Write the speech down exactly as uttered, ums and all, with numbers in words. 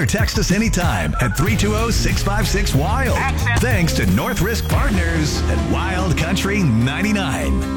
or text us anytime at three two zero, six five six, W I L D. Thanks to North Risk Partners at Wild Country ninety-nine.